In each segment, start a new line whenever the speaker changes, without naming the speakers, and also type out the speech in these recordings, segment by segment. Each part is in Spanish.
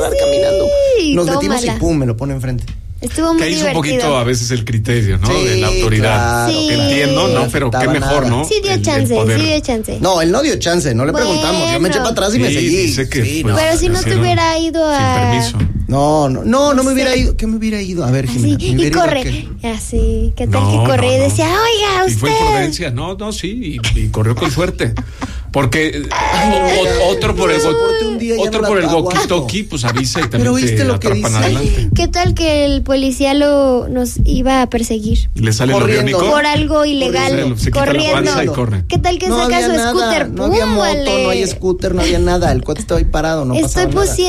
celular caminando. Nos metimos
tómala.
y pum, me lo pone enfrente.
Estuvo muy
Que ahí es un
divertido.
poquito a veces el criterio, ¿no?
Sí,
de la autoridad.
claro,
Sí.
Que entiendo, ¿no? Pero qué
afectaba
mejor,
nada.
¿no?
Sí dio
El
chance,
poder.
sí dio chance.
No, él no dio chance, no le
Bueno.
preguntamos. Yo me eché para atrás y me
Sí,
seguí.
dice que,
Sí,
pues,
no.
Pero si no te
hicieron
hubiera ido a...
Sin permiso.
No me
sé.
hubiera ido. ¿Qué me hubiera ido? A ver, Jimena.
Así,
¿me
y
hubiera ido
corre.
qué?
Así, ¿qué tal
No,
que corre?
no,
Y
no.
decía, oiga,
Y fue
usted.
imprudencia, sí, y corrió con suerte. Porque otro por el
Soporte un día, ya
otro
no
por el
la aguanto.
walkie-talkie, pues avisa y
Pero
también
¿viste
te
lo que
atrapan
dice?
adelante.
¿Qué tal que el policía nos iba a perseguir?
Le sale
Corriendo.
lo biónico.
Por algo ilegal,
Se quita la
corriendo.
panza y corre.
¿Qué tal que
No
saca
había
su
nada,
scooter?
no había
¡Pum!
moto,
Vale.
no había scooter, no había nada. El cuate estaba ahí parado, no
Estoy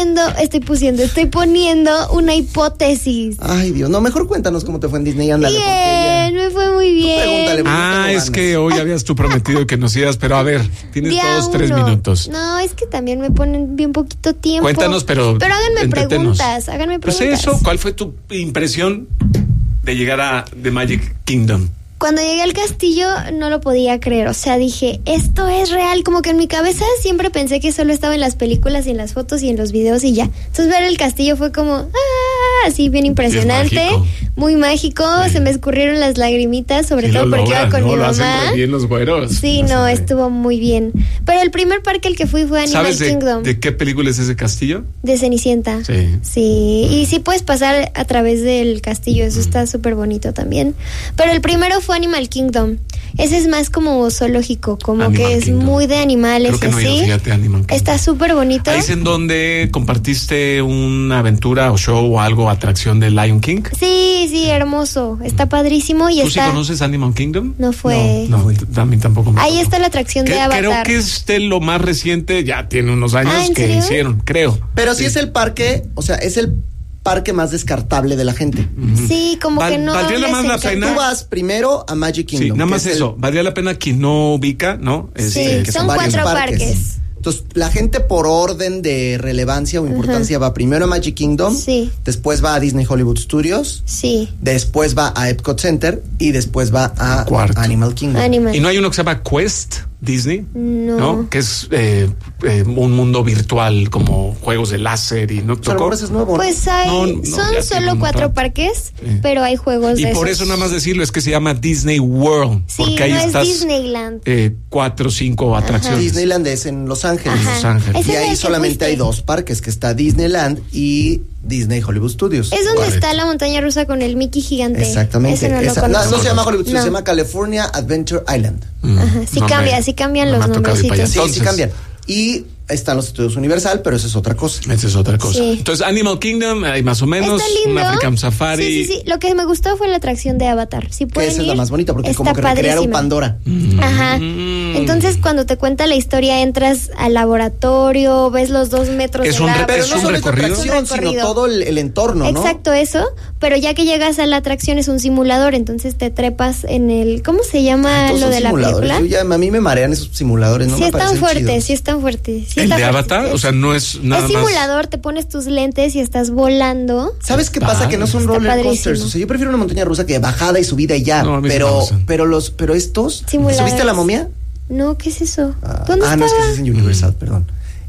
poniendo una hipótesis.
Ay, Dios. No, mejor cuéntanos cómo te fue en Disney. Ándale, porque
Bien, me fue muy bien.
pregúntale.
Ah, es que hoy habías tú prometido que nos ibas, pero a ver, tienes
Día
todos 3
uno.
minutos.
No, es que también me ponen bien poquito tiempo.
Cuéntanos, pero
háganme
entretenos.
háganme
Pues
preguntas.
eso, ¿cuál fue tu impresión de llegar a The Magic Kingdom?
Cuando llegué al castillo no lo podía creer, o sea, dije, esto es real, como que en mi cabeza siempre pensé que solo estaba en las películas y en las fotos y en los videos y ya. Entonces ver el castillo fue como, así bien impresionante,
mágico.
muy mágico,
Sí.
se me escurrieron las lagrimitas, sobre
Sí,
todo
lo
porque
logran,
iba con
¿no?
mi
Lo hacen
mamá.
re bien los güeros.
Sí,
Lo
no,
hacen re-
estuvo muy bien. Pero el primer parque al que fui fue Animal
¿Sabes
Kingdom,
de qué película es ese castillo?
de Cenicienta.
Sí.
Sí, y sí puedes pasar a través del castillo, eso está súper bonito también. Pero el primero fue Animal Kingdom. Ese es más como zoológico, como
Animal
que es
Kingdom.
muy de animales
Creo que no he ido,
así.
fíjate, a Animal Kingdom.
Está súper bonito.
¿Ahí es en donde compartiste una aventura o show o algo, atracción de Lion King?
Sí, hermoso. Está padrísimo y
¿Tú
está...
sí conoces Animal Kingdom?
No fue.
No, a mí tampoco me
Ahí
tocó.
está la atracción de
Creo
Avatar.
que es de lo más reciente, ya tiene unos años
¿en
que
serio?
hicieron, creo.
Pero sí es el parque, o sea, es el parque más descartable de la gente.
Sí, como que no
¿Valdría
les
más la
encanta.
pena?
Tú vas primero a Magic
Sí,
Kingdom.
nada
que
más
es el-
eso. Valdría la pena quien no ubica, ¿no?
Sí,
que
son
varios
4 parques.
Entonces, la gente por orden de relevancia o importancia va primero a Magic Kingdom,
Sí.
después va a Disney Hollywood Studios,
Sí,
después va a Epcot Center y después va a
Cuarto.
Animal Kingdom.
Animal.
Y no hay uno que se llama Quest Disney,
No.
Que es un mundo virtual como juegos de láser y no
O sea, a lo
tocó.
mejor ese es nuevo.
Pues hay,
No, ya
son
tiene
solo
un
4
montón.
parques,
Sí.
pero hay juegos
Y
de
por
esos.
eso nada más decirlo es que se llama Disney World,
Sí,
porque ahí
no es
estás
Disneyland.
4 o 5 atracciones.
Disneyland es en Los Ángeles.
Ajá.
Los Ángeles.
Ese
Y
es el
ahí
que
solamente
fuiste.
hay 2 parques, que está Disneyland y Disney Hollywood Studios.
Es donde
Correcto.
está la montaña rusa con el Mickey gigante.
Exactamente.
Ese no lo
Esa- no,
conozco.
no se llama Hollywood Studios,
No.
se llama California Adventure Island.
Ajá, sí cambian
no
los
me ha tocado ir para allá.
nombrecitos.
Sí,
Entonces-
sí cambian. Y están los estudios Universal, pero eso es otra cosa.
Esa es otra cosa.
Sí.
Entonces, Animal Kingdom, hay más o menos,
Está lindo.
un African Safari.
Sí. Lo que me gustó fue la atracción de Avatar. Si
Que
pueden
esa es la
ir,
más bonita, porque
está
como que recrearon
padrísima.
Pandora.
Ajá.
Mm.
Entonces, cuando te cuenta la historia, entras al laboratorio, ves los 2 metros
Es
de
un
lava.
Pero
¿Es
no
un
solo esta
recorrido?
atracción,
Un
sino
recorrido.
todo el entorno, ¿no?
Exacto, eso. Pero ya que llegas a la atracción es un simulador, entonces te trepas en el... ¿Cómo se llama
Todos
lo
son
de la
simuladores.
película?
A mí me marean esos simuladores, ¿no?
Sí
me
están
parecen
fuertes,
chidos.
sí están fuertes. Sí
¿El
está
de
fuerte.
Avatar? O sea, no es nada
Es
más.
simulador, te pones tus lentes y estás volando.
¿Sabes qué pasa? Que no son
Está
roller coasters.
padrísimo.
O sea, yo prefiero una montaña rusa que bajada y subida y ya.
No, a mí sí me
pero,
gustan.
pero estos.
Simuladores.
¿Subiste a la momia?
No, ¿qué es eso? ¿Dónde
no, es que
estaba?
ese es en Universal, perdón.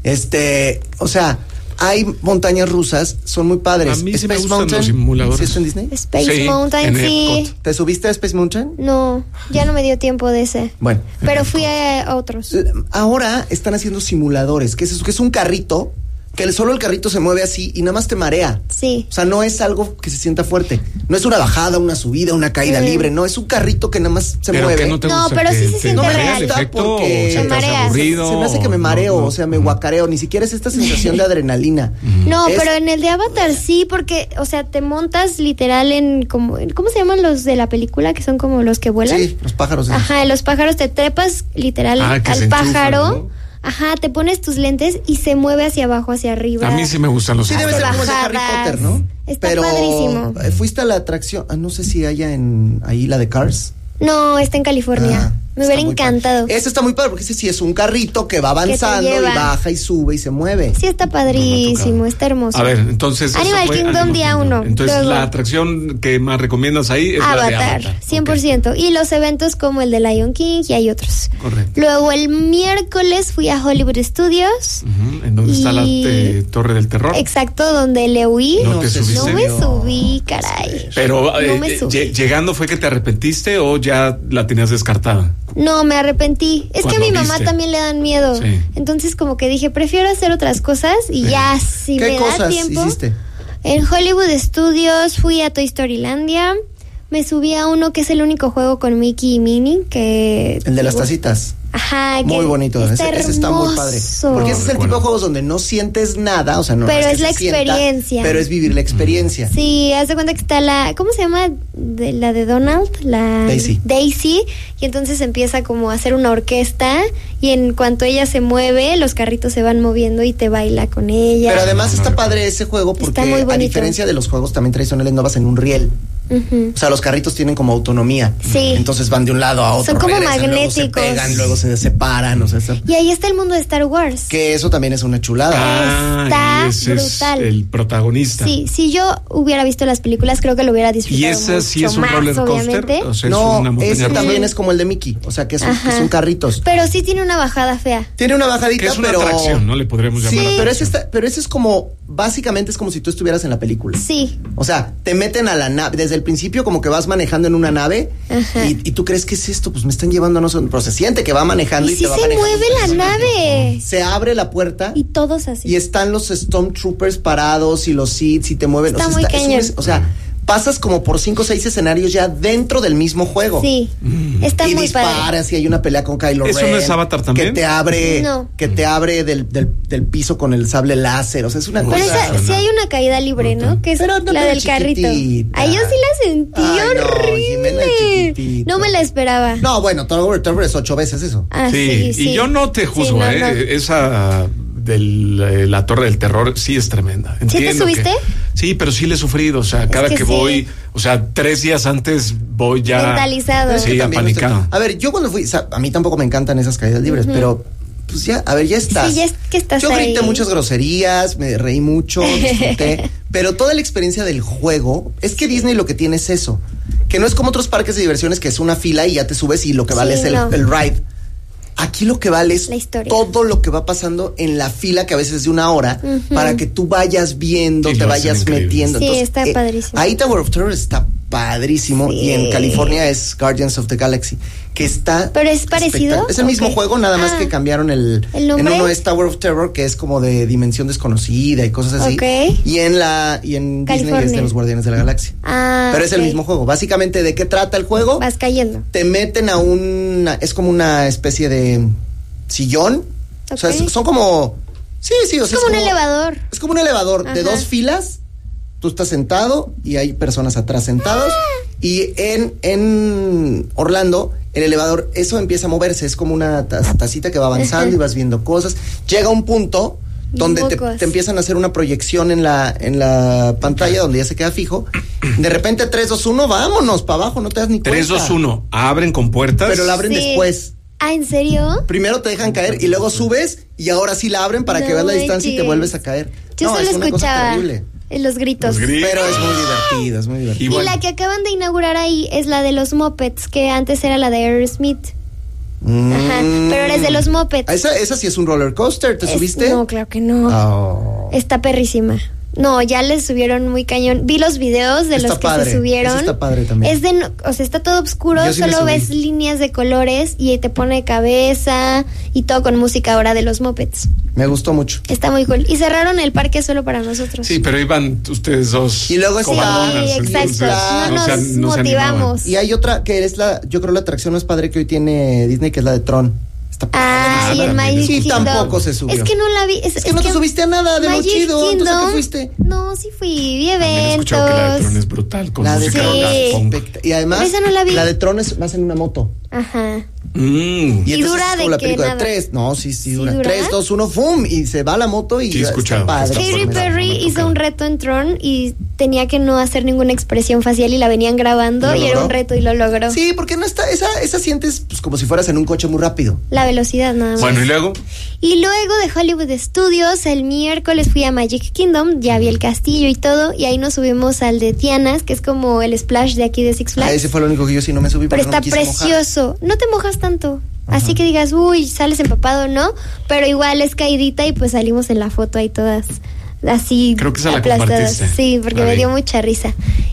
O sea, hay montañas rusas, son muy padres.
A mí sí me
Space
gustan
Mountain,
los simuladores.
¿sí está en Disney?
Space
Sí,
Mountain,
en
sí.
Epcot.
¿Te subiste a Space Mountain?
No, ya no me dio tiempo de ese.
Bueno.
Pero fui a otros.
Ahora están haciendo simuladores, que es eso, que es un carrito, que solo el carrito se mueve así y nada más te marea.
Sí.
O sea, no es algo que se sienta fuerte. No es una bajada, una subida, una caída libre. No, es un carrito que nada más se
Pero
mueve.
que no te
No,
gusta.
pero
que
sí se
te
siente
marea
real.
el efecto,
Porque
o se
te
te hace
mareas.
aburrido.
Se me hace que me mareo,
No.
o sea, me guacareo. Ni siquiera es esta sensación de adrenalina.
No,
Es-
pero en el de Avatar sí, porque, o sea, te montas literal en como, ¿cómo se llaman los de la película? Que son como los que vuelan.
Sí, los pájaros.
Ajá, los pájaros te trepas literal
Que se
al
enchufan,
pájaro.
¿no?
Ajá, te pones tus lentes y se mueve hacia abajo, hacia arriba.
A mí sí me gustan los
Sí, debe
Hace
ser como el de Harry
bajadas.
Potter, ¿no?
Está
Pero
padrísimo.
fuiste a la atracción, no sé si haya ahí la de Cars.
No, está en California. Me hubiera
Está muy
encantado.
padre. Ese está muy padre porque ese sí es un carrito que va avanzando y
lleva.
baja y sube y se mueve.
Sí, está padrísimo, está hermoso.
A ver, entonces. eso
Animal
fue
Kingdom día 1.
Entonces,
Luego,
la atracción que más recomiendas ahí es la de Avatar.
100%.
Ok,
Y los eventos como el de Lion King y hay otros.
correcto.
Luego el miércoles fui a Hollywood Studios.
Ujú, ¿en dónde está la Torre del Terror?
Exacto, donde le huí.
¿No te
se
subiste?
No me
subió.
subí, caray.
Pero
No me subí.
llegando fue que te arrepentiste o ya la tenías descartada.
No, me arrepentí. Es que a
Cuando
mi mamá
viste.
también le dan miedo.
Sí.
Entonces como que dije, prefiero hacer otras cosas y
Sí.
ya si
¿Qué
me da
cosas
tiempo.
hiciste?
En Hollywood Studios fui a Toy Story Landia. Me subí a uno que es el único juego con Mickey y Minnie que...
El de las tacitas.
Ajá.
Muy
que
bonito.
Está
Ese está muy padre.
hermoso.
Porque ese es el tipo
Recuerdo.
de juegos donde no sientes nada, o sea, no
Pero
es que
es la
se sienta,
experiencia.
pero es vivir la experiencia.
Sí, haz de cuenta que está la... ¿Cómo se llama? La de Donald.
Daisy.
Daisy. Y entonces empieza como a hacer una orquesta. Y en cuanto ella se mueve, los carritos se van moviendo y te baila con ella.
Pero además
No, no
está
recuerdo.
padre ese juego porque
Está muy
a
bonito.
diferencia de los juegos también tradicionales no vas en un riel.
Ujú.
O sea, los carritos tienen como autonomía.
Sí.
Entonces van de un lado a otro.
Son como
regresan, luego se
magnéticos.
pegan, luego se separan. O sea,
Y ahí está el mundo de Star Wars.
que eso también es una chulada.
Está
y ese
brutal.
es el protagonista.
Sí, si yo hubiera visto las películas, creo que lo hubiera disfrutado.
¿Y ese sí
mucho
es un
más,
roller coaster?
obviamente.
O sea, es
No,
una montaña
ese
rusa.
también es como el de Mickey. O sea, que
Ajá.
son carritos.
Pero sí tiene una bajada fea.
Tiene una bajadita,
Que es una
pero...
atracción, ¿no? Le podríamos llamar.
Sí, pero
atracción.
ese es como, básicamente es como si tú estuvieras en la película.
Sí.
O sea, te meten a la nave, desde el principio como que vas manejando en una nave
Ajá.
y tú crees que es esto, pues me están llevando a no sé dónde, pero se siente que va manejando
Y
y
sí
te va
se
manejando.
mueve la nave.
Se abre la puerta
Y todos así.
y están los Stormtroopers parados y los Seeds y te mueven.
Está
o sea,
muy
es
cañón.
o sea, pasas como por 5 o 6 escenarios ya dentro del mismo juego.
Sí. Está
y
muy
disparas
padre.
y hay una pelea con Kylo
¿Eso
Ren.
no es Avatar también?
Que te abre,
No.
que te abre del piso con el sable láser. O sea, es una
Pero
cosa.
esa, sí hay una caída libre, ¿no? Que es
Pero no,
la
pero
del carrito.
chiquitita.
Ay, yo sí la sentí
Ay, no, Jimena,
horrible.
chiquitito.
No me la esperaba.
No, bueno, Tower es 8 veces eso.
Ah,
Sí,
sí,
y yo no te juzgo,
Sí, no,
¿eh?
no.
Esa de la Torre del Terror sí es tremenda.
¿Sí te
Entiendo
subiste?
Sí, pero sí le he sufrido. O sea, cada
que
que
sí.
voy, o sea, 3 días antes voy ya.
Mentalizado.
Pero es que
Sí,
también
apanicado.
A ver, yo cuando fui, o sea, a mí tampoco me encantan esas caídas libres, pero pues ya, a ver, ya estás.
Sí, ya es que estás
Yo grité
ahí.
muchas groserías, me reí mucho, disfruté, pero toda la experiencia del juego, es que Disney lo que tiene es eso, que no es como otros parques de diversiones que es una fila y ya te subes y lo que vale
Sí,
es
no.
el ride. Aquí lo que vale es
La historia.
todo lo que va pasando en la fila, que a veces es de una hora, para que tú vayas viendo,
Y
te
lo hacen
vayas
increíble.
metiendo.
Sí, está padrísimo.
Ahí Tower of Terror está padrísimo
Sí.
y en California es Guardians of the Galaxy, que está...
¿Pero es parecido?
espectacular. Es el mismo
Ok.
juego, nada más
Ah.
que cambiaron
¿El
en
nombre?
uno es Tower of Terror, que es como de dimensión desconocida y cosas así.
Ok.
Y en Disney es
California.
de los Guardianes de la Galaxia.
Ah,
Pero es el
ok.
mismo juego. Básicamente, ¿de qué trata el juego?
Vas cayendo.
Te meten a es como una especie de sillón. O sea,
Ok.
son como... Sí, o sea,
Es como un elevador.
Es como un elevador de
Ajá.
2 filas. Tú estás sentado y hay personas atrás sentados. Y en Orlando, el elevador, eso empieza a moverse. Es como una tacita que va avanzando y vas viendo cosas. Llega un punto donde
Mocos.
te empiezan a hacer una proyección en la pantalla donde ya se queda fijo. De repente 3, 2, 1, vámonos para abajo, no te das ni cuenta.
3, 2, 1. Abren con puertas.
Pero la abren
Sí.
después.
Ah, ¿en serio?
Primero te dejan caer y luego subes y ahora sí la abren para
No
que veas la distancia y te
manches.
vuelves a caer.
Yo
No,
solo
es una cosa
escuchaba
terrible.
los gritos.
Los gritos.
Pero es muy divertido, es muy divertido.
Y
Y
bueno.
la que acaban de inaugurar ahí es la de los Muppets, que antes era la de Aerosmith. Ajá, pero ahora es de los Muppets.
Esa sí es un roller coaster, ¿te subiste?
No, claro que no.
Oh.
Está perrísima. No, ya le subieron muy cañón. Vi los videos de
Está
los que
padre,
se subieron.
ese está padre también.
Es o sea, está todo oscuro,
Yo sí me
solo
subí.
ves líneas de colores y te pone cabeza y todo con música ahora de los Muppets.
Me gustó mucho.
Está muy cool. Y cerraron el parque solo para nosotros.
Sí, pero iban ustedes dos.
Y luego está-
cobardonas,
Sí, exacto.
entonces
No
se
nos
animaban.
motivamos.
Y hay otra que es yo creo la atracción más padre que hoy tiene Disney, que es la de Tron.
Sí, en Magic
Sí,
Kingdom.
tampoco se subió.
Es que no la vi.
Es que no te subiste a nada de lo
Magic
chido. Entonces, ¿a
Kingdom,
qué fuiste?
No, sí fui, vi
También he escuchado que la de Tron
eventos.
es brutal, con
La de
música
Tron
Sí.
es
punk.
Y además,
Esa no la vi.
la de Tron vas en una moto.
Ajá.
Y entonces
dura
es como
de
la
qué,
película
nada.
de 3. No, sí
¿Sí
dura.
dura?
3, 2, 1, ¡fum! Y se va la moto y
Sí, he
está
escuchado que
padre.
está
Katy
formidable.
Perry
No me
hizo
tocó.
un reto en Tron y tenía que no hacer ninguna expresión facial y la venían grabando
¿Y lo
y era
logró?
un reto y lo logró.
Sí, porque no está, esa sientes pues como si fueras en un coche muy rápido.
La velocidad nada más.
Bueno, y luego,
Y luego de Hollywood Studios, el miércoles fui a Magic Kingdom, ya vi el castillo y todo, y ahí nos subimos al de Tianas, que es como el splash de aquí de Six Flags.
Ese fue lo único que yo sí no me subí.
Pero
porque no
está
me quise mojar.
precioso. No te mojas tanto. Así que digas, uy, sales empapado, ¿no? Pero igual es caidita y pues salimos en la foto ahí todas así
Creo que esa la
aplastadas.
compartiste.
Sí, porque
La
me
vi.
dio mucha risa.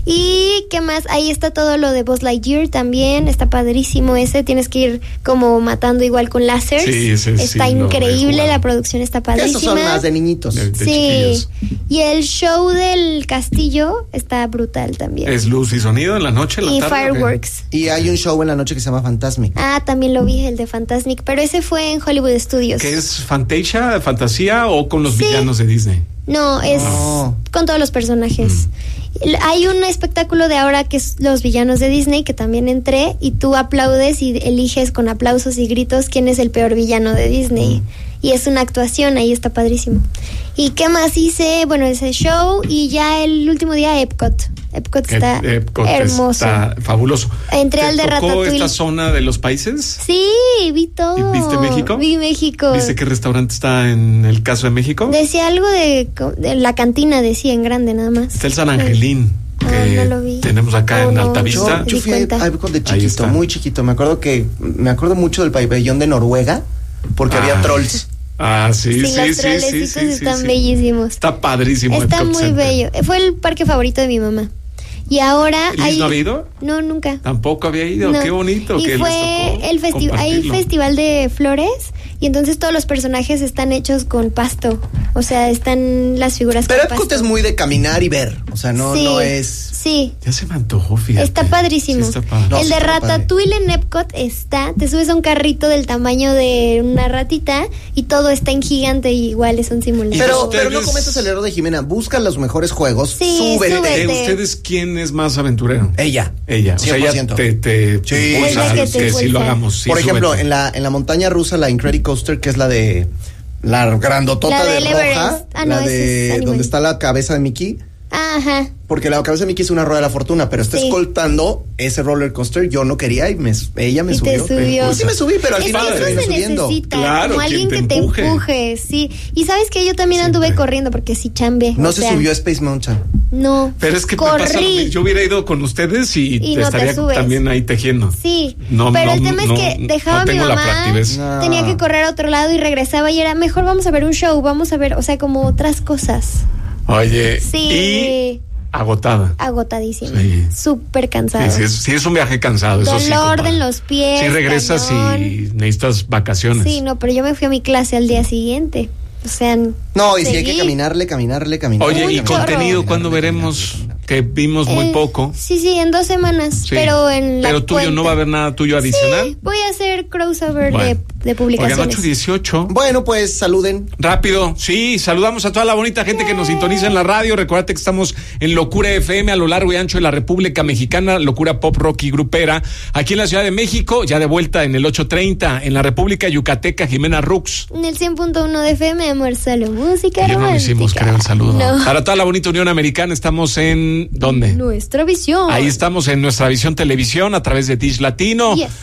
Y qué más, ahí está todo lo de Buzz Lightyear también, está padrísimo ese, tienes que ir como matando igual con láseres.
Sí, ese sí
está
lo he
increíble,
jugado.
la producción está padrísima.
Esos son más de niñitos.
De
Sí,
chiquillos.
y el show del castillo está brutal también.
¿Es luz y sonido en la noche, en la
Y
tarde?
fireworks.
Y hay un show en la noche que se llama Fantasmic.
También lo vi, el de Fantasmic, pero ese fue en Hollywood Studios.
¿Qué es Fantasia, fantasía o con los
Sí.
villanos de Disney?
No, es
No.
con todos los personajes. Hay un espectáculo de ahora que es los villanos de Disney, que también entré, y tú aplaudes y eliges con aplausos y gritos quién es el peor villano de Disney. Y es una actuación, ahí está padrísimo. ¿Y qué más hice? Bueno, ese show y ya el último día Epcot. Epcot está
Epcot
hermoso.
está fabuloso.
Entré
¿Te
al de
tocó
Ratatouille.
esta zona de los países?
Sí, vi todo.
¿Y viste México?
Vi México.
¿Viste qué restaurante está en el caso de México?
Decía algo de la cantina, decía en grande nada más.
Está el San Angelín, que
no lo vi.
tenemos acá
Oh,
en
no.
Altavista.
Yo
di
fui a
cuenta.
Epcot de
Ahí
chiquito,
está.
muy chiquito. Me acuerdo mucho del pabellón de Noruega, porque había trolls.
Sí,
Sí,
los trolecitos están bellísimos.
Está padrísimo.
Está
Epcot
muy
Center.
bello. Fue el parque favorito de mi mamá. Y ahora
¿Liz no había ido?
No, nunca.
Tampoco había ido.
No.
Qué bonito.
Y
que
fue
les tocó
el festival, hay
compartirlo.
festival de flores y entonces todos los personajes están hechos con pasto. O sea, están las figuras
Pero
con
Epcot
pasto.
es muy de caminar y ver. O sea, no es.
Sí.
Ya se me antojó, fíjate.
Está padrísimo.
Sí, está padre.
No,
el
sí
de
está padre.
Ratatouille en Epcot te subes a un carrito del tamaño de una ratita y todo está en gigante y igual son simulaciones.
Pero
ustedes-
no cometas el error de Jimena. Busca los mejores juegos.
Sí,
súbete.
súbete.
¿Ustedes quién es más aventurero?
Ella.
Ella. O sea, ella
100%.
te
Sí.
impulsa
Es la que
que,
te
sí
impulsa.
lo hagamos. Sí,
Por ejemplo,
súbete.
en la montaña rusa, la Incredicoaster, que es la de la grandotota
La
de
del
roja,
Everest. No,
la
ese
de
es Animal.
donde está la cabeza de Mickey,
Ajá.
porque la cabeza de Mickey es una rueda de la fortuna, pero está
Sí.
escoltando ese roller coaster. Yo no quería y ella me
Y
subió.
te subió.
Pues sí me subí, pero al
Es que
final
eso
terminé
se
subiendo.
necesita,
Claro,
como alguien
quien
que
te
te
empuje.
empuje, sí. Y sabes que yo también anduve
Siempre.
corriendo porque sí chambe.
No
o
se
sea,
subió a Space Mountain.
No.
Pero es que me pasa lo
corrí.
mismo. Yo hubiera ido con ustedes y,
Y no te
estaría
subes.
también ahí tejiendo.
Sí,
No,
pero
no,
el tema es
no,
que dejaba
no
a mi
tengo la
mamá,
práctica.
No.
tenía que correr a otro lado y regresaba y era mejor vamos a ver un show, vamos a ver, o sea, como otras cosas.
Oye,
Sí.
y agotada.
Agotadísima,
Sí.
súper cansada.
Sí, es un viaje cansado, eso sí.
Dolor
compadre.
en los pies.
Sí, regresas
cañón.
y necesitas vacaciones.
Sí, no, pero yo me fui a mi clase al día siguiente. O sea,
No, y si hay que
seguí.
caminarle.
Oye, ¿y
Un
contenido
chorro.
cuándo veremos? Que vimos muy
Eh,
poco.
Sí, en 2 semanas.
Sí.
Pero en la
Pero tuyo,
cuenta.
¿no va a haber nada tuyo adicional?
Sí, voy a hacer crossover
Bueno.
de
Oigan,
publicaciones.
8:18.
Bueno, pues saluden.
Rápido, sí, saludamos a toda la bonita gente que nos sintoniza en la radio. Recuérdate que estamos en Locura FM a lo largo y ancho de la República Mexicana, Locura Pop, Rock y Grupera. Aquí en la Ciudad de México, ya de vuelta en el 8:30, en la República Yucateca, Jimena Rux.
En el 100.1 de FM, amor, solo música
Ayer no lo
romántica.
hicimos, creo, el saludo.
No.
Para toda la bonita Unión Americana, estamos en... ¿Dónde?
Nuestra visión.
Ahí estamos en Nuestra Visión Televisión a través de Dish Latino.
Yes.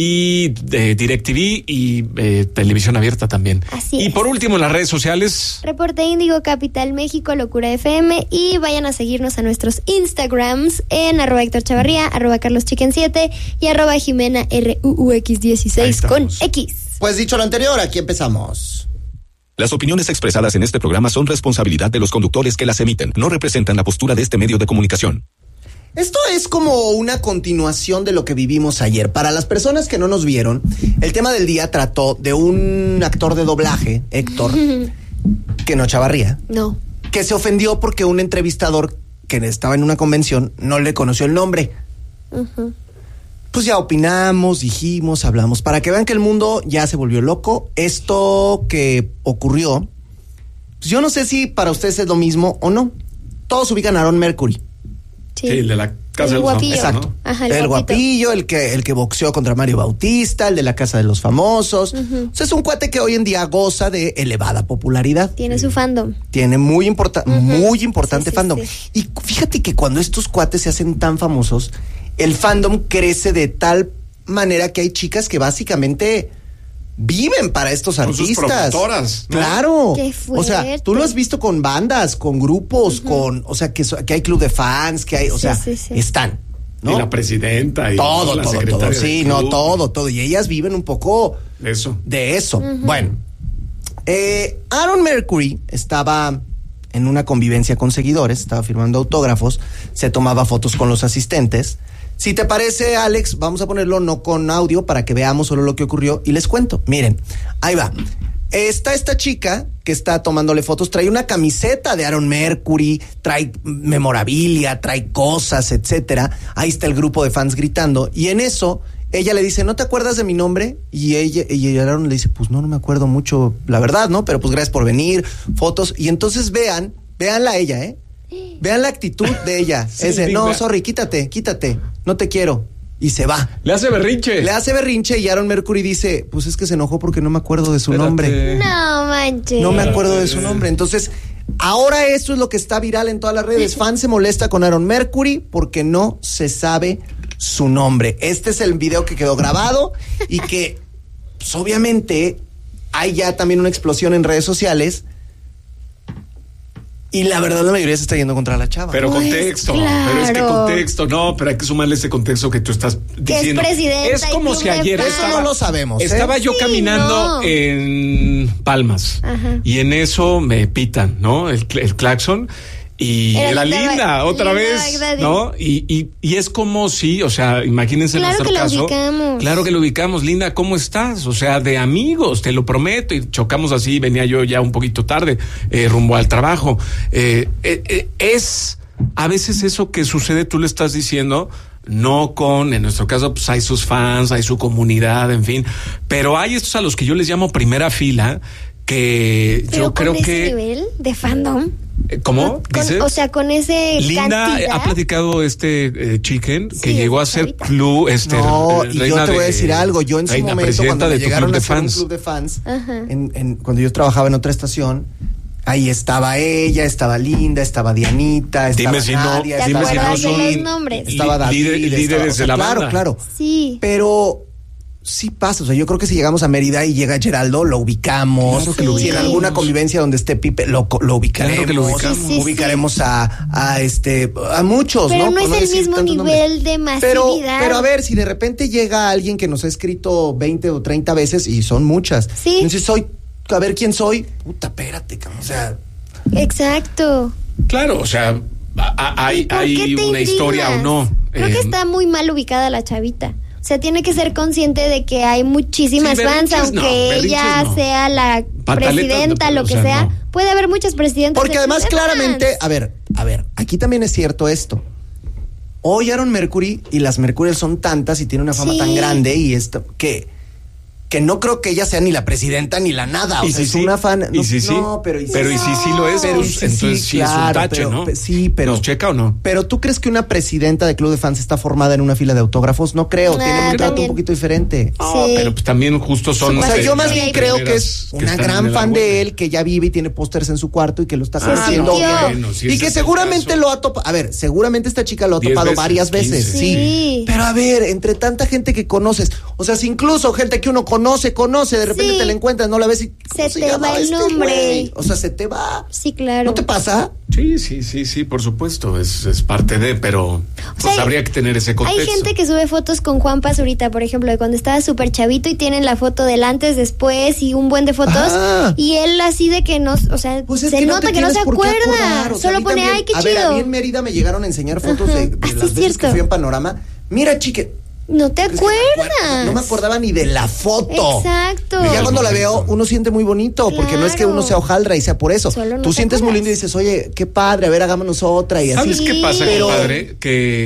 Y de DirecTV y televisión abierta también.
Así
y
es.
por último en las redes sociales.
Reporte Índigo, Capital México, Locura FM. Y vayan a seguirnos a nuestros Instagrams en @Héctor Chavarría, @CarlosChicken7 y @Jimena
Ahí
RUUX16
estamos.
con X.
Pues dicho lo anterior, aquí empezamos.
Las opiniones expresadas en este programa son responsabilidad de los conductores que las emiten. No representan la postura de este medio de comunicación.
Esto es como una continuación de lo que vivimos ayer. Para las personas que no nos vieron, el tema del día trató de un actor de doblaje, Héctor, que no Chavarría,
No.
que se ofendió porque un entrevistador que estaba en una convención no le conoció el nombre. pues ya opinamos, dijimos, hablamos. Para que vean que el mundo ya se volvió loco. Esto que ocurrió, pues yo no sé si para ustedes es lo mismo o no. Todos ubican a Aaron Mercury.
Sí.
Sí, el de la Casa de los
guapillo.
Famosos,
Exacto.
¿no?
Ajá,
el guapillo, el que boxeó contra Mario Bautista, el de la Casa de los Famosos. O sea, es un cuate que hoy en día goza de elevada popularidad.
Tiene su fandom.
Tiene muy importante
Sí, sí,
fandom.
sí.
Y fíjate que cuando estos cuates se hacen tan famosos, el fandom crece de tal manera que hay chicas que básicamente viven para estos
Con sus
artistas.
promotoras, ¿no?
Claro.
Qué
O sea,
fuerte.
tú lo has visto con bandas, con grupos, o sea, que hay club de fans, que hay, o
Sí,
sea,
sí, sí.
están, ¿no?
Y la presidenta y
todo,
la
todo.
secretaria
Sí,
del
no,
club.
todo. Y ellas viven un poco
Eso.
de eso. Bueno, Aaron Mercury estaba en una convivencia con seguidores, estaba firmando autógrafos, se tomaba fotos con los asistentes. Si te parece, Alex, vamos a ponerlo no con audio para que veamos solo lo que ocurrió y les cuento. Miren, ahí va. Está esta chica que está tomándole fotos, trae una camiseta de Aaron Mercury, trae memorabilia, trae cosas, etcétera. Ahí está el grupo de fans gritando y en eso ella le dice, ¿no te acuerdas de mi nombre? Y Aaron le dice, pues no me acuerdo mucho, la verdad, ¿no? Pero pues gracias por venir, fotos. Y entonces véanla a ella, ¿eh? Vean la actitud de ella.
Sí,
Ese, no,
digna.
sorry, quítate, no te quiero. Y se va.
Le hace berrinche.
Le hace berrinche y Aaron Mercury dice, pues es que se enojó porque no me acuerdo de su
Espérate.
nombre.
No manches.
No me acuerdo de su nombre. Entonces, ahora esto es lo que está viral en todas las redes. Fan se molesta con Aaron Mercury porque no se sabe su nombre. Este es el video que quedó grabado y que, pues, obviamente, hay ya también una explosión en redes sociales. Y la verdad, la mayoría se está yendo contra la chava.
Pero
Pues,
contexto,
claro.
pero es que contexto, no, pero hay que sumarle ese contexto que tú estás diciendo.
presidenta
Es
y
como
club
si
de
ayer
fans.
Eso no lo sabemos, ¿eh?
Estaba yo
Sí,
caminando
no.
en Palmas
Ajá.
y en eso me pitan, ¿no? El claxon. Y era Linda, otra
Linda
vez,
Baghdadi.
¿no? Y es como si, o sea, imagínense
Claro
nuestro
que la
caso.
ubicamos.
Claro que lo ubicamos. Linda, ¿cómo estás? O sea, de amigos, te lo prometo. Y chocamos así, venía yo ya un poquito tarde, rumbo al trabajo. Es a veces eso que sucede, tú le estás diciendo, no con, en nuestro caso, pues hay sus fans, hay su comunidad, en fin. Pero hay estos a los que yo les llamo primera fila, que
Pero
yo creo
con ese
que...
nivel de fandom.
¿Cómo? ¿Dices?
O sea, con ese
Linda
cantidad.
ha platicado Chicken que
Sí,
llegó a
esa
ser
chavita.
club
No, y yo
reina
te voy a
de-
decir algo. Yo en su
reina
momento,
presidenta
cuando me
de tu
llegaron
club
a
de
hacer un
fans.
club de fans,
Ajá.
cuando yo trabajaba en otra estación, ahí estaba ella, estaba Linda, estaba Dianita, estaba
Dime si no,
Nadia,
¿Te
dime si no
acuerdas de
son
los nombres?
estaba David,
líderes de la
claro,
banda.
claro.
Sí.
Pero sí pasa, o sea, yo creo que si llegamos a Mérida y llega Geraldo, lo ubicamos.
Claro que lo
Si en
ubicamos.
alguna convivencia donde esté Pipe, lo ubicaremos.
Claro que lo ubicamos.
Sí, sí,
ubicaremos a muchos,
Pero
¿no?
no
Por
es el
decir
mismo
tantos
nivel de masividad.
Pero a ver, si de repente llega alguien que nos ha escrito 20 o 30 veces, y son muchas.
Sí.
Entonces a ver quién soy. Puta, espérate, cabrón, o sea...
Exacto.
Claro, o sea, hay
¿Y por qué te
una
indignas?
historia o no.
Creo que está muy mal ubicada la chavita. O sea, tiene que ser consciente de que hay muchísimas
Sí,
fans,
berrinches
aunque
no, berrinches
ella
no.
sea la
Pataletas
presidenta,
no,
lo
o
que
sea,
sea.
no.
Puede haber muchas presidentas.
Porque
de
además
club de
claramente,
fans.
a ver, aquí también es cierto esto. Hoy Aaron Mercury y las Mercurial son tantas y tiene una fama
Sí.
tan grande y esto que no creo que ella sea ni la presidenta ni la nada. O
Y
sea,
si
es
sí,
una fan.
y si sí,
pero y
pero y si sí lo es,
pero
pues,
y si
entonces sí es un tache,
pero,
¿no?
Sí, pero
¿Nos checa o no?
Pero ¿tú crees que una presidenta de club de fans está formada en una fila de autógrafos? No creo, tiene un trato
también.
un poquito diferente.
No,
Sí.
pero pues también justo son.
O sea, yo más
las
bien creo que es
primeras que
una
están
gran
en el
fan
agua.
de él, que ya vive y tiene pósters en su cuarto y que lo está
Se
conociendo.
sintió.
Bueno, si
y
ese
que
es el
seguramente
caso.
lo ha topado. A ver, seguramente esta chica lo ha
10
topado
veces,
varias veces.
15.
Sí.
Pero a ver, entre tanta gente que conoces, o sea, si incluso gente que uno conoce, de repente
Sí.
te la encuentras, no la ves y ¿cómo
Se te
llama
va el nombre.
güey? O sea, se te va.
Sí, claro.
¿No te pasa?
Sí, por supuesto, es parte de, pero pues
sea,
habría que tener ese contexto.
Hay gente que sube fotos con Juan Pazurita, por ejemplo, de cuando estaba súper chavito y tienen la foto del antes, después y un buen de fotos.
Ajá.
Y él así de que no, o sea,
Pues es
se
que
nota
te
que no se
tienes por qué
acuerda.
acordar, o sea, a
Solo
mí
pone,
también.
ay, qué
A ver, a mí en
chido.
Mérida me llegaron a enseñar fotos
Ajá.
de
Ah, sí,
las
es
veces que
cierto.
fui en Panorama. Mira, chique.
No te
Es que
acuerdas.
no me acordaba ni de la foto.
Exacto.
Y ya cuando la
momento.
veo, uno siente muy bonito, porque no es que
Claro.
uno sea hojaldra y sea por eso.
Solo no
Tú
te
sientes muy
acuerdas.
lindo y dices, oye, qué padre, a ver, hagámonos otra y así.
¿Sabes qué pasa,
Pero-
compadre? Que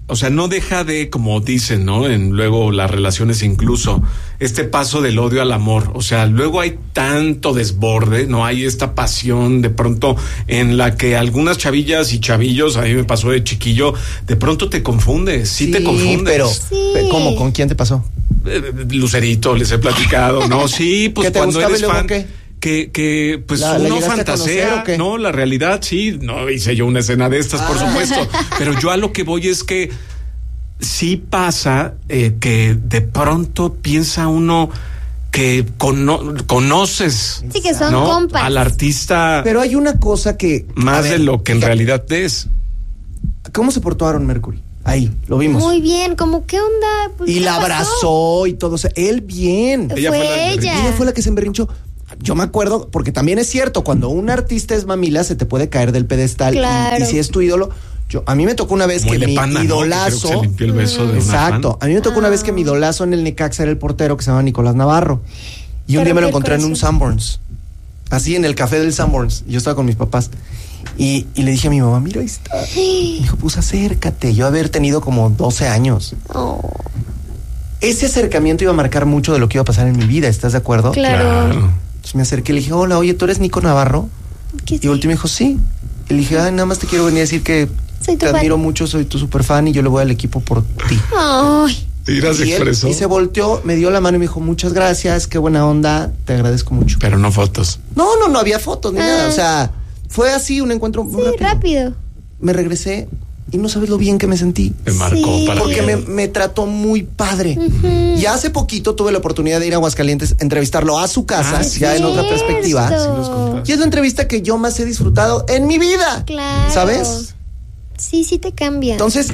o sea, no deja de, como dicen, ¿no? En luego las relaciones incluso, este paso del odio al amor. O sea, luego hay tanto desborde, ¿no? Hay esta pasión de pronto en la que algunas chavillas y chavillos, a mí me pasó de chiquillo, de pronto te confundes, sí te confundes.
Pero,
Sí.
¿cómo? ¿Con quién te pasó?
Lucerito, les he platicado, ¿no? Sí, pues
¿Qué te
cuando
gustaba
eres
y luego
fan...
qué?
Que pues
¿La
uno
llegaste a conocer
fantasea,
o qué?
¿no? La realidad, sí, no hice yo una escena de estas, por supuesto, pero yo a lo que voy es que sí pasa que de pronto piensa uno que conoces,
Sí, que son
¿no?
compas.
Al artista
Pero hay una cosa que...
más
a ver,
de lo que en realidad es.
¿Cómo se portó Aaron Mercury? Ahí, lo vimos.
Muy bien, como qué onda. Pues,
Y
¿qué
la
pasó?
abrazó y todo. O sea, él bien.
Ella fue la que
ella.
Ella fue la que se emberrinchó. Yo me acuerdo, porque también es cierto, cuando un artista es mamila, se te puede caer del pedestal.
Claro.
Y si es tu ídolo. A mí me tocó una vez
Como
que
el
mi
Lepanda, ¿no? Que
idolazo.
creo que se limpió el beso de una
Exacto.
fan.
A mí me tocó una vez que mi idolazo en el Necaxa era el portero que se llama Nicolás Navarro. Y un
Pero
día me lo
qué
encontré en un
corazón.
Sanborns. Así en el café del Sanborns. Yo estaba con mis papás. Y le dije a mi mamá, mira, ahí está. Me dijo, pues acércate. Yo haber tenido como 12 años.
Oh,
Ese acercamiento iba a marcar mucho de lo que iba a pasar en mi vida, ¿estás de acuerdo?
claro.
Entonces me acerqué y le dije, hola, oye, ¿tú eres Nico Navarro?
¿Qué
Y volteó y me dijo, sí. Y le dije, ay, nada más te quiero venir a decir que
Soy tu
te
fan.
admiro mucho, soy tu super fan y yo le voy al equipo por ti.
Ay,
Mira, se
Y él-
expresó.
y se volteó, me dio la mano y me dijo, muchas gracias, qué buena onda, te agradezco mucho.
Pero no fotos.
No había fotos ni nada, o sea, fue así un encuentro muy
sí, rápido.
Me regresé y no sabes lo bien que me sentí.
Me marcó
Sí.
para
Porque
ti.
me trató muy padre. Y hace poquito tuve la oportunidad de ir a Aguascalientes, entrevistarlo a su casa,
Ah, sí.
ya en otra
Cierto.
perspectiva.
Sí nos contaste.
Y es la entrevista que yo más he disfrutado en mi vida.
Claro.
¿Sabes?
Sí, sí te cambia.
Entonces,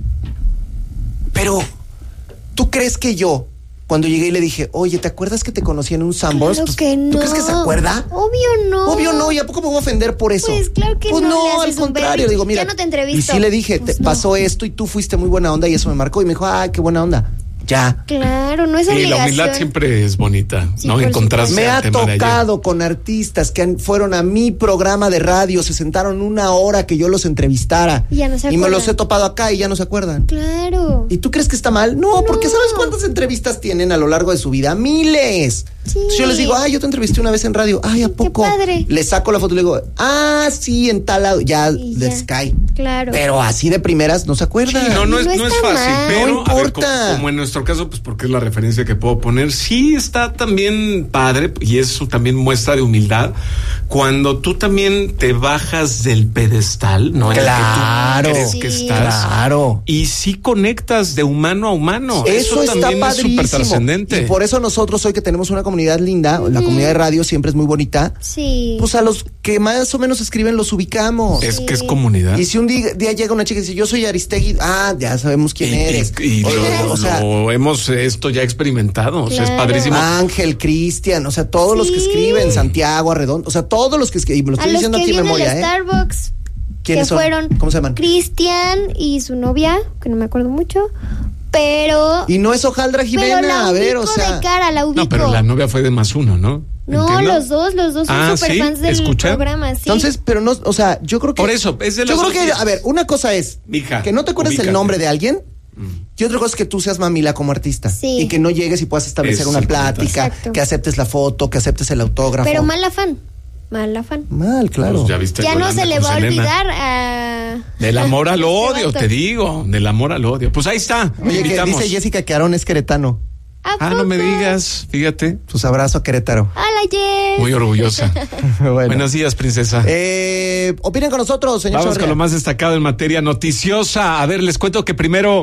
pero, ¿tú crees que yo, cuando llegué y le dije, oye, ¿te acuerdas que te conocí en un Sanborns?
Claro
Pues,
que no.
¿tú crees que se acuerda?
Obvio no.
Obvio no, ¿y a poco me voy a ofender por eso?
Pues claro que
Pues
no, le
no,
haces
al
un
contrario,
berrinche.
digo, mira.
Ya no te entrevisto.
Y sí le dije,
Pues
te
no.
pasó esto y tú fuiste muy buena onda y eso me marcó. Y me dijo, ay, qué buena onda. Ya.
Claro, no es
Y la
obligación.
humildad siempre es bonita,
Sí,
¿no?
por
Encontrarse
Me ha
al tema de ayer.
tocado con artistas que fueron a mi programa de radio, se sentaron una hora que yo los entrevistara.
Y ya no se
me
acuerdan.
los he topado acá y ya no se acuerdan.
Claro.
¿Y tú crees que está mal? No, porque
No.
¿sabes cuántas entrevistas tienen a lo largo de su vida? Miles.
Sí.
Entonces yo les digo, ay, yo te entrevisté una vez en radio. Ay, ¿a
Qué
poco?
padre.
Les saco la foto y le digo, ah, sí, en tal lado. Ya
Y
les
ya.
cae.
Claro.
Pero así de primeras no se acuerdan.
Sí, no es
No está
fácil,
mal.
pero
No
a ver,
importa.
como en nuestro caso, pues porque es la referencia que puedo poner, sí está también padre, y eso también muestra de humildad, cuando tú también te bajas del pedestal, ¿no? En el que tú
Claro.
crees que
Sí.
estás.
Claro.
Y sí conectas de humano a humano.
Eso está
también es
padrísimo.
súper trascendente.
Y por eso nosotros hoy que tenemos una comunidad linda, la comunidad de radio siempre es muy bonita,
Sí.
pues a los que más o menos escriben los ubicamos.
Es que es comunidad.
Y si un día llega una chica y dice, yo soy Aristegui, ya sabemos quién eres.
Y
O sea,
lo hemos esto ya experimentado. O sea, es
Claro.
padrísimo.
Ángel, Cristian, o sea, todos los que
Sí.
escriben, Santiago, Arredondo, o sea, todos los que escriben, me lo
A
estoy
los
diciendo
que
aquí en
vienen
memoria,
al
¿eh?
Starbucks.
¿Quiénes
que
son?
fueron
¿Cómo se llaman?
Cristian y su novia, que no me acuerdo mucho, pero
Y no es Hojaldra
pero
Jimena,
la
a ver,
ubico
o sea,
de cara, la ubico.
No, pero la novia fue de +1, ¿no?
No,
¿Entiendo?
los dos son super
¿sí?
fans del
¿Escucha?
programa, sí.
entonces, pero no, o sea, yo creo que
Por eso, es de las
yo creo
dos
que,
piezas.
a ver, una cosa es
Mija,
que no te acuerdes
ubícate.
el nombre de alguien. Y otra cosa es que tú seas mamila como artista.
Sí.
Y que no llegues y puedas establecer
Es
una
el comentario.
plática,
Exacto.
que aceptes la foto, que aceptes el autógrafo.
Pero mal afán.
Mal, claro.
Pues ya viste
Ya no
Yolanda
se le
con
va a
Selena.
olvidar a...
Del amor al
a este
odio,
vato.
te digo. Del amor al odio. Pues ahí está.
Oye, que
invitamos.
dice Jessica que Aarón es queretano.
¿A
No me
poco?
digas, fíjate.
Pues abrazo a Querétaro.
Hola, Jess.
Muy orgullosa.
Bueno.
Buenos días, princesa.
Opinen con nosotros, señor
Vamos
Chorria.
con lo más destacado en materia noticiosa. A ver, les cuento que primero,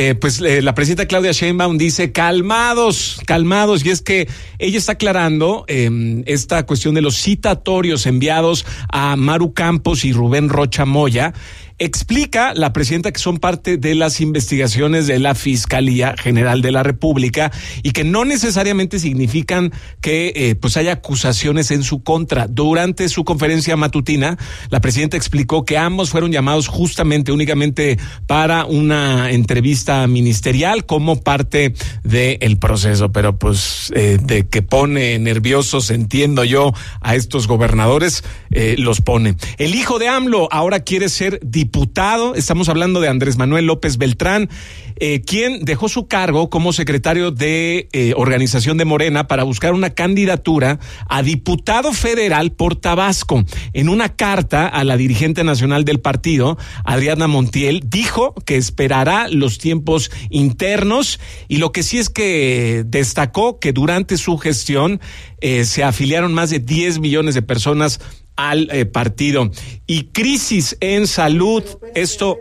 la presidenta Claudia Sheinbaum dice calmados, y es que ella está aclarando esta cuestión de los citatorios enviados a Maru Campos y Rubén Rocha Moya. Explica la presidenta que son parte de las investigaciones de la Fiscalía General de la República y que no necesariamente significan que pues haya acusaciones en su contra. Durante su conferencia matutina, la presidenta explicó que ambos fueron llamados justamente, únicamente para una entrevista ministerial como parte del proceso, pero pues de que pone nerviosos, entiendo yo, a estos gobernadores, los pone. El hijo de AMLO ahora quiere ser diputado diputado. Estamos hablando de Andrés Manuel López Beltrán, quien dejó su cargo como secretario de organización de Morena para buscar una candidatura a diputado federal por Tabasco. En una carta a la dirigente nacional del partido, Adriana Montiel, dijo que esperará los tiempos internos, y lo que sí es que destacó que durante su gestión se afiliaron más de 10 millones de personas al partido. Y crisis en salud, esto...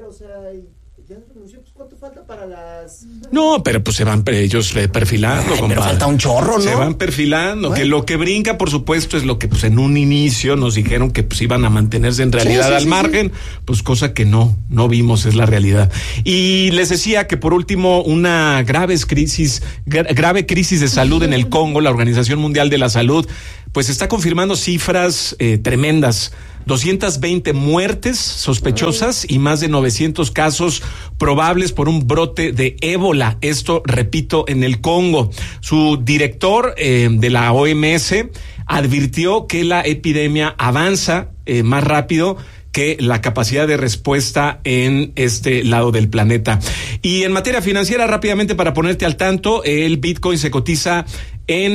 No, pero pues se van ellos perfilando.
Ay, pero falta un chorro, ¿no?
Se van perfilando. Bueno. Que lo que brinca, por supuesto, es lo que pues en un inicio nos dijeron que pues iban a mantenerse en realidad al margen, pues cosa que no vimos, es la realidad. Y les decía que por último, una grave crisis de salud en el Congo. La Organización Mundial de la Salud pues está confirmando cifras tremendas. 220 muertes sospechosas y más de 900 casos probables por un brote de ébola. Esto, repito, en el Congo. Su director de la OMS advirtió que la epidemia avanza más rápido que la capacidad de respuesta en este lado del planeta. Y en materia financiera, rápidamente para ponerte al tanto, el Bitcoin se cotiza en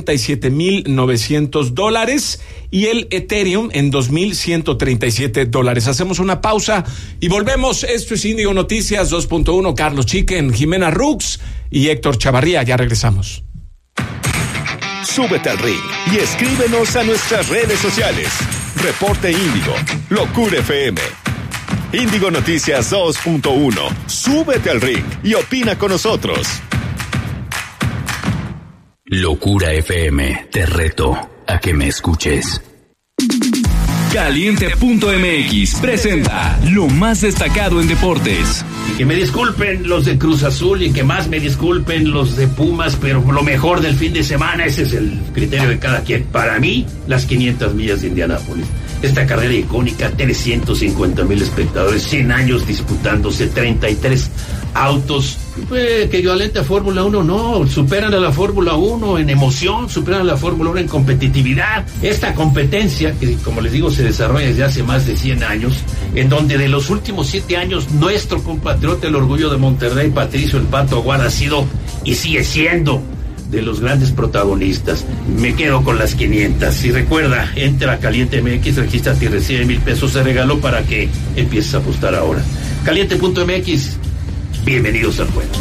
$77,900 y el Ethereum en $2,137. Hacemos una pausa y volvemos. Esto es Índigo Noticias 2.1. Carlos Chiquen, Jimena Rux y Héctor Chavarría. Ya regresamos.
Súbete al ring y escríbenos a nuestras redes sociales. Reporte Índigo, Locura FM. Índigo Noticias 2.1. Súbete al ring y opina con nosotros.
Locura FM, te reto a que me escuches. Caliente.mx presenta lo más destacado en deportes.
Que me disculpen los de Cruz Azul y que más me disculpen los de Pumas, pero lo mejor del fin de semana, ese es el criterio de cada quien. Para mí, las 500 millas de Indianápolis. Esta carrera icónica, 350,000 espectadores, 100 años disputándose, 33 autos, que equivalente a Fórmula 1, no, superan a la Fórmula 1 en emoción, superan a la Fórmula 1 en competitividad. Esta competencia, que como les digo, se desarrolla desde hace más de 100 años, en donde de los últimos 7 años, nuestro compatriota, el orgullo de Monterrey, Patricio el Pato Aguad, ha sido y sigue siendo de los grandes protagonistas. Me quedo con las 500. Y recuerda, entra a Caliente MX, regístrate y recibe $1,000 de regalo para que empieces a apostar ahora. Caliente.mx, bienvenidos al juego.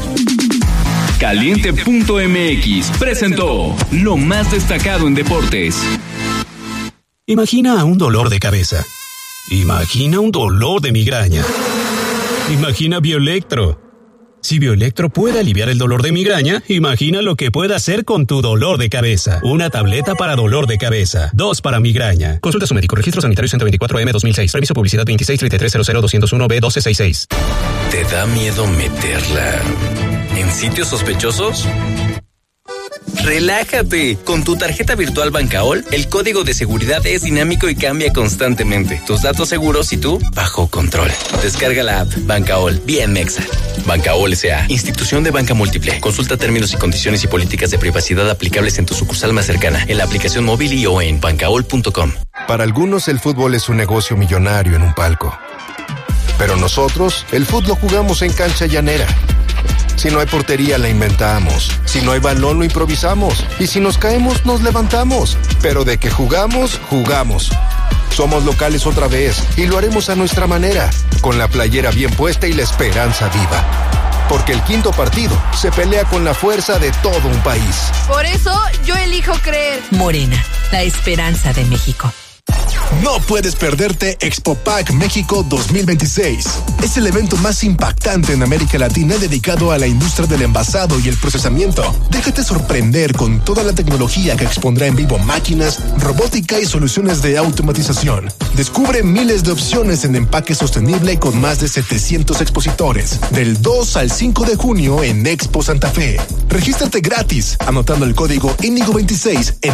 Caliente.mx presentó lo más destacado en deportes.
Imagina un dolor de cabeza. Imagina un dolor de migraña. Imagina Bioelectro. Si Bioelectro puede aliviar el dolor de migraña, imagina lo que puede hacer con tu dolor de cabeza. Una tableta para dolor de cabeza, 2 para migraña. Consulta a su médico. Registro sanitario 124M 2006. Permiso publicidad 2633000201B1266.
¿Te da miedo meterla en sitios sospechosos? Relájate. Con tu tarjeta virtual Bancaol, el código de seguridad es dinámico y cambia constantemente. Tus datos seguros y tú bajo control. Descarga la app Bancaol, bien mexa. Bancaol S.A., institución de banca múltiple. Consulta términos y condiciones y políticas de privacidad aplicables en tu sucursal más cercana, en la aplicación móvil y o en bancaol.com.
Para algunos el fútbol es un negocio millonario en un palco. Pero nosotros, el fútbol lo jugamos en cancha llanera. Si no hay portería, la inventamos. Si no hay balón, lo improvisamos. Y si nos caemos, nos levantamos. Pero de que jugamos, jugamos. Somos locales otra vez y lo haremos a nuestra manera, con la playera bien puesta y la esperanza viva. Porque el quinto partido se pelea con la fuerza de todo un país.
Por eso, yo elijo creer.
Morena, la esperanza de México.
No puedes perderte Expopack México 2026. Es el evento más impactante en América Latina dedicado a la industria del envasado y el procesamiento. Déjate sorprender con toda la tecnología que expondrá en vivo máquinas, robótica y soluciones de automatización. Descubre miles de opciones en empaque sostenible con más de 700 expositores. Del 2 al 5 de junio en Expo Santa Fe. Regístrate gratis anotando el código Índigo26 en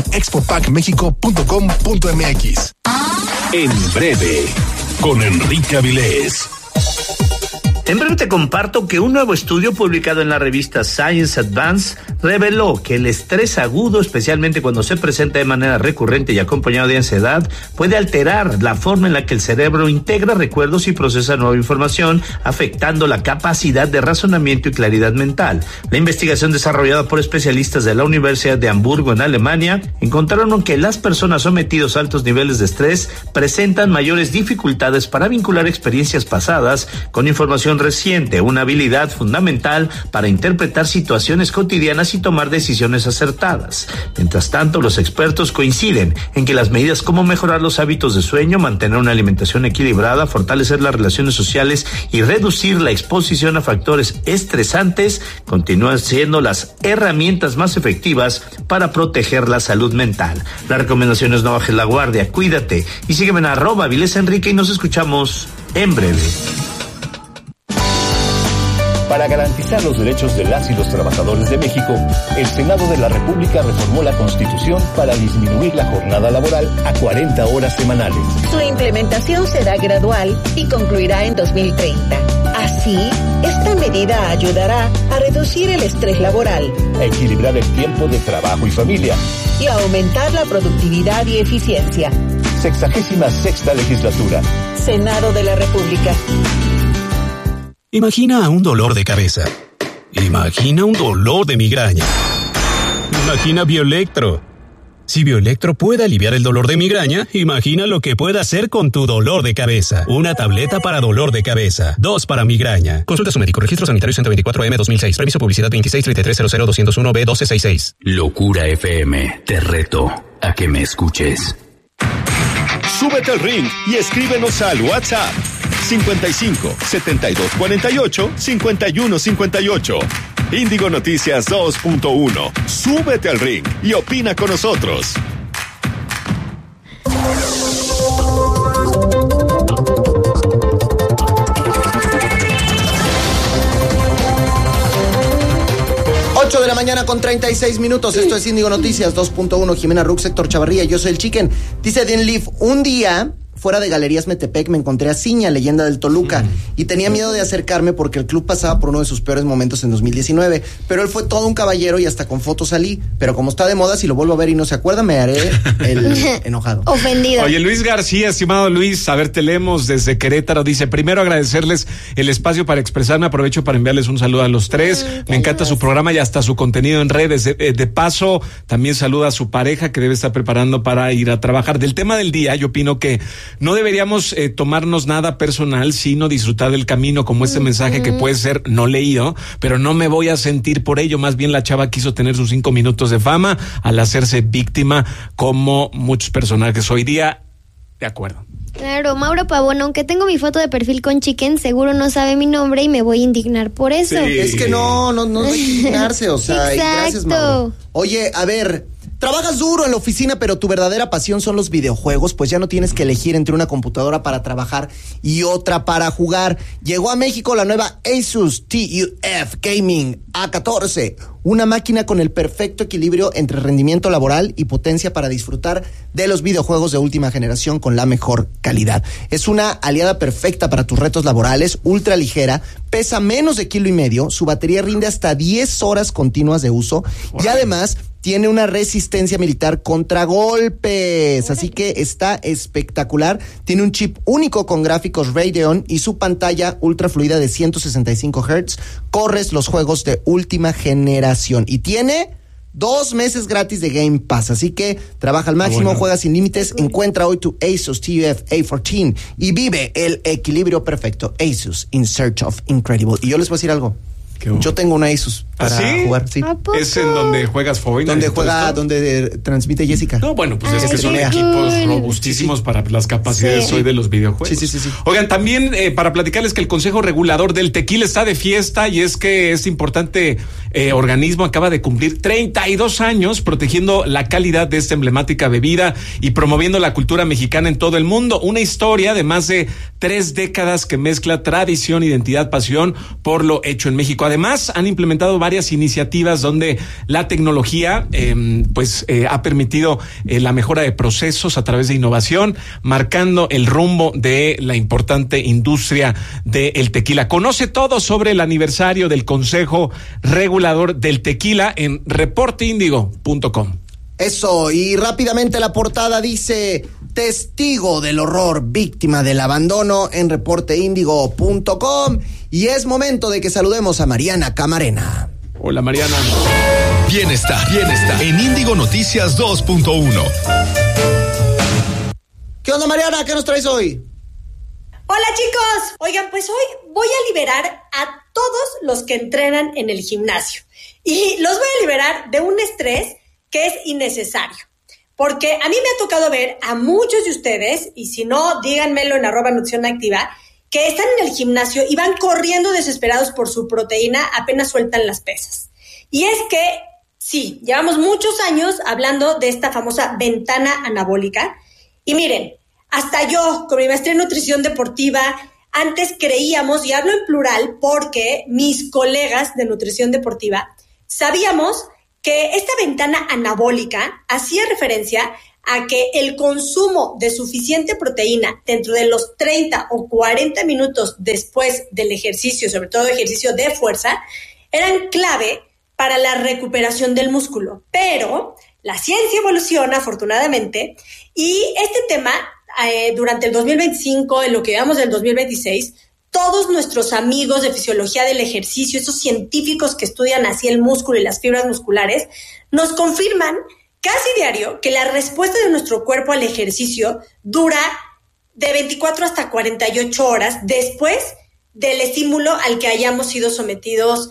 expopackmexico.com.mx.
En breve, con Enrique Avilés.
En breve te comparto que un nuevo estudio publicado en la revista Science Advance
reveló que el estrés agudo, especialmente cuando se presenta de manera recurrente y acompañado de ansiedad, puede alterar la forma en la que el cerebro integra recuerdos y procesa nueva información, afectando la capacidad de razonamiento y claridad mental. La investigación desarrollada por especialistas de la Universidad de Hamburgo en Alemania encontraron que las personas sometidas a altos niveles de estrés presentan mayores dificultades para vincular experiencias pasadas con información reciente, una habilidad fundamental para interpretar situaciones cotidianas y tomar decisiones acertadas. Mientras tanto, los expertos coinciden en que las medidas como mejorar los hábitos de sueño, mantener una alimentación equilibrada, fortalecer las relaciones sociales y reducir la exposición a factores estresantes continúan siendo las herramientas más efectivas para proteger la salud mental. La recomendación es no bajes la guardia, cuídate y sígueme en @VilesEnrique y nos escuchamos en breve.
Para garantizar los derechos de las y los trabajadores de México, el Senado de la República reformó la Constitución para disminuir la jornada laboral a 40 horas semanales.
Su implementación será gradual y concluirá en 2030. Así, esta medida ayudará a reducir el estrés laboral,
a equilibrar el tiempo de trabajo y familia
y a aumentar la productividad y eficiencia.
66ª legislatura.
Senado de la República.
Imagina un dolor de cabeza. Imagina un dolor de migraña. Imagina Bioelectro. Si Bioelectro puede aliviar el dolor de migraña, imagina lo que puede hacer con tu dolor de cabeza. Una tableta para dolor de cabeza, 2 para migraña. Consulta a su médico. Registro sanitario 124M 2006. Permiso publicidad 2633000201B1266.
Locura FM. Te reto a que me escuches.
Súbete al ring y escríbenos al WhatsApp 55 72 48 51 58. Índigo Noticias 2.1. Súbete al ring y opina con nosotros.
De la mañana con 36 minutos. Esto es Índigo Noticias 2.1. Jimena Rux, Héctor Chavarría, yo soy el Chicken. Dice Dean Leaf, un día fuera de Galerías Metepec me encontré a Ciña, leyenda del Toluca, y tenía miedo de acercarme porque el club pasaba por uno de sus peores momentos en 2019, pero él fue todo un caballero y hasta con fotos salí, pero como está de moda, si lo vuelvo a ver y no se acuerda, me haré el enojado.
Ofendido.
Oye, Luis García, estimado Luis, a ver, te leemos desde Querétaro, dice, primero agradecerles el espacio para expresarme, aprovecho para enviarles un saludo a los tres, me encanta su programa y hasta su contenido en redes, de paso, también saluda a su pareja que debe estar preparando para ir a trabajar. Del tema del día, yo opino que no deberíamos tomarnos nada personal, sino disfrutar del camino, como este mensaje que puede ser no leído, pero no me voy a sentir por ello. Más bien la chava quiso tener sus 5 minutos de fama al hacerse víctima, como muchos personajes hoy día. De acuerdo.
Claro, Mauro Pavón, aunque tengo mi foto de perfil con Chicken, seguro no sabe mi nombre y me voy a indignar por eso.
Sí. Es que no hay que indignarse, o sea, gracias, Mauro. Oye, a ver, trabajas duro en la oficina, pero tu verdadera pasión son los videojuegos, pues ya no tienes que elegir entre una computadora para trabajar y otra para jugar. Llegó a México la nueva Asus TUF Gaming A14, una máquina con el perfecto equilibrio entre rendimiento laboral y potencia para disfrutar de los videojuegos de última generación con la mejor calidad. Es una aliada perfecta para tus retos laborales, ultra ligera, pesa menos de 1,5 kilos, su batería rinde hasta 10 horas continuas de uso y además tiene una resistencia militar contra golpes, así que está espectacular. Tiene un chip único con gráficos Radeon y su pantalla ultra fluida de 165 Hz. Corres los juegos de última generación y tiene 2 meses gratis de Game Pass, así que trabaja al máximo, juega sin límites. Encuentra hoy tu Asus TUF A14 y vive el equilibrio perfecto. Asus, in search of incredible. Y yo les voy a decir algo. Yo tengo una Asus para jugar, sí.
¿Es en donde juegas Fortnite?
Donde transmite Jessica.
No, bueno, pues es que son equipos robustísimos para las capacidades hoy de los videojuegos. Sí. Oigan, también para platicarles que el Consejo Regulador del Tequila está de fiesta y es que este importante organismo acaba de cumplir 32 años protegiendo la calidad de esta emblemática bebida y promoviendo la cultura mexicana en todo el mundo. Una historia de más de 3 décadas que mezcla tradición, identidad, pasión por lo hecho en México. México. Además, han implementado varias iniciativas donde la tecnología ha permitido la mejora de procesos a través de innovación, marcando el rumbo de la importante industria del tequila. Conoce todo sobre el aniversario del Consejo Regulador del Tequila en reporteindigo.com.
Eso, y rápidamente la portada dice: testigo del horror, víctima del abandono, en reporteindigo.com. Y es momento de que saludemos a Mariana Camarena.
Hola, Mariana.
Bienestar en Índigo Noticias 2.1.
¿Qué onda, Mariana? ¿Qué nos traes hoy?
Hola, chicos. Oigan, pues hoy voy a liberar a todos los que entrenan en el gimnasio. Y los voy a liberar de un estrés que es innecesario. Porque a mí me ha tocado ver a muchos de ustedes, y si no, díganmelo en @nutricionactiva, que están en el gimnasio y van corriendo desesperados por su proteína apenas sueltan las pesas. Y es que, sí, llevamos muchos años hablando de esta famosa ventana anabólica. Y miren, hasta yo, con mi maestría en nutrición deportiva, antes creíamos, y hablo en plural porque mis colegas de nutrición deportiva, sabíamos que esta ventana anabólica hacía referencia a que el consumo de suficiente proteína dentro de los 30 o 40 minutos después del ejercicio, sobre todo ejercicio de fuerza, eran clave para la recuperación del músculo. Pero la ciencia evoluciona, afortunadamente, y este tema, durante el 2025, en lo que veamos del 2026, todos nuestros amigos de fisiología del ejercicio, esos científicos que estudian así el músculo y las fibras musculares, nos confirman casi diario que la respuesta de nuestro cuerpo al ejercicio dura de 24 hasta 48 horas después del estímulo al que hayamos sido sometidos,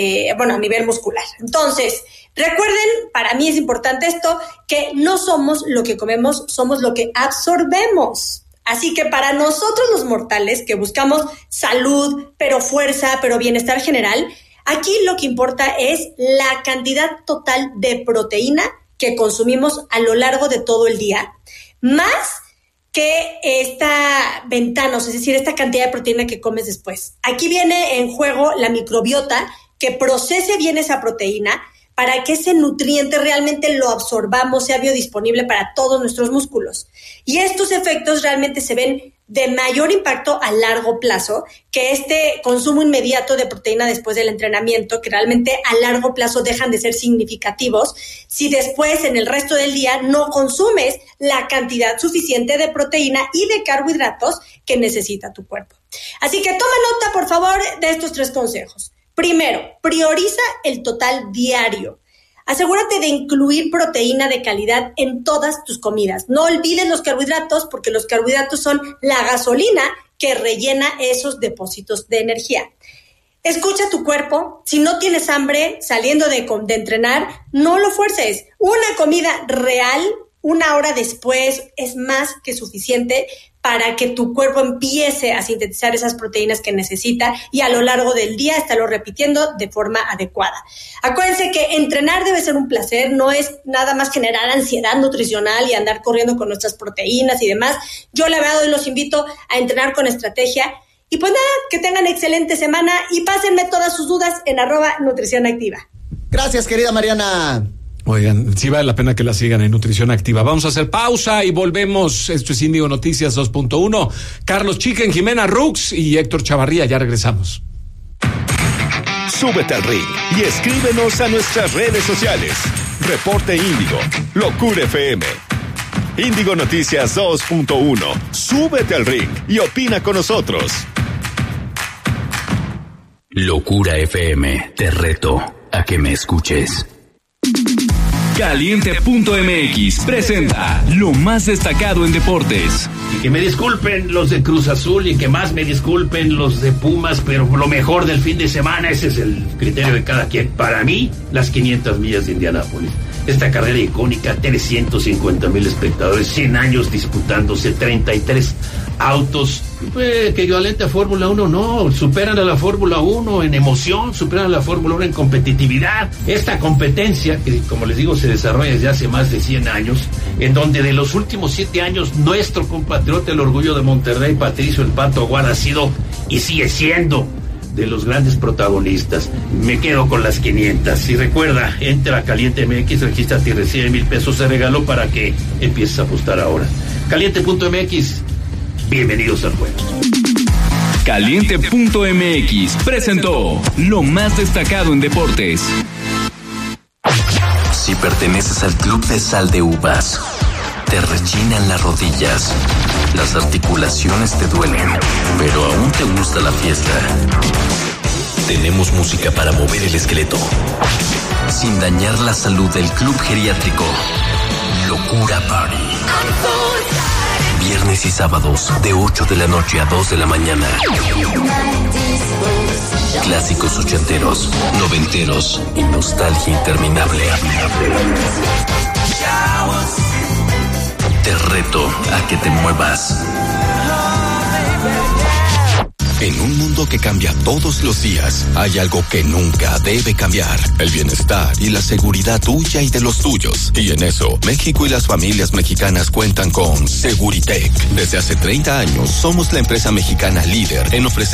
a nivel muscular. Entonces, recuerden, para mí es importante esto, que no somos lo que comemos, somos lo que absorbemos. Así que para nosotros los mortales que buscamos salud, pero fuerza, pero bienestar general, aquí lo que importa es la cantidad total de proteína que consumimos a lo largo de todo el día, más que esta ventana, es decir, esta cantidad de proteína que comes después. Aquí viene en juego la microbiota que procese bien esa proteína para que ese nutriente realmente lo absorbamos, sea biodisponible para todos nuestros músculos. Y estos efectos realmente se ven de mayor impacto a largo plazo que este consumo inmediato de proteína después del entrenamiento, que realmente a largo plazo dejan de ser significativos si después en el resto del día no consumes la cantidad suficiente de proteína y de carbohidratos que necesita tu cuerpo. Así que toma nota, por favor, de estos 3 consejos. Primero, prioriza el total diario. Asegúrate de incluir proteína de calidad en todas tus comidas. No olvides los carbohidratos, porque los carbohidratos son la gasolina que rellena esos depósitos de energía. Escucha tu cuerpo. Si no tienes hambre saliendo de entrenar, no lo fuerces. Una comida real, 1 hora después, es más que suficiente para que tu cuerpo empiece a sintetizar esas proteínas que necesita y a lo largo del día estarlo repitiendo de forma adecuada. Acuérdense que entrenar debe ser un placer, no es nada más generar ansiedad nutricional y andar corriendo con nuestras proteínas y demás. Yo la verdad hoy los invito a entrenar con estrategia y pues nada, que tengan excelente semana y pásenme todas sus dudas en @nutricionactiva.
Gracias, querida Mariana.
Oigan, sí vale la pena que la sigan en Nutrición Activa. Vamos a hacer pausa y volvemos. Esto es Índigo Noticias 2.1. Carlos Chicken, Jimena Rux y Héctor Chavarría. Ya regresamos.
Súbete al ring y escríbenos a nuestras redes sociales. Reporte Índigo, Locura FM. Índigo Noticias 2.1. Súbete al ring y opina con nosotros.
Locura FM, te reto a que me escuches. Caliente.mx presenta lo más destacado en deportes.
Y que me disculpen los de Cruz Azul y que más me disculpen los de Pumas, pero lo mejor del fin de semana, ese es el criterio de cada quien. Para mí, las 500 millas de Indianápolis. Esta carrera icónica, 350,000 espectadores, 100 años disputándose, 33 autos, que equivalente a Fórmula 1, no, superan a la Fórmula 1 en emoción, superan a la Fórmula 1 en competitividad. Esta competencia, que como les digo, se desarrolla desde hace más de 100 años, en donde de los últimos 7 años, nuestro compatriota, el orgullo de Monterrey, Patricio El Pato Aguad, ha sido y sigue siendo de los grandes protagonistas. Me quedo con las 500. Y recuerda, entra a Caliente MX, regístrate y recibe 1,000 pesos de regalo para que empieces a apostar ahora. Caliente.mx, bienvenidos al juego.
Caliente.mx presentó lo más destacado en deportes.
Si perteneces al club de Sal de Uvas, te rechinan las rodillas, las articulaciones te duelen, pero aún te gusta la fiesta. Tenemos música para mover el esqueleto, sin dañar la salud del club geriátrico. Locura Party. Viernes y sábados, de 8 de la noche a 2 de la mañana. Clásicos ochenteros, noventeros y nostalgia interminable. Te reto a que te muevas.
En un mundo que cambia todos los días, hay algo que nunca debe cambiar: el bienestar y la seguridad tuya y de los tuyos. Y en eso, México y las familias mexicanas cuentan con Seguritech. Desde hace 30 años, somos la empresa mexicana líder en ofrecer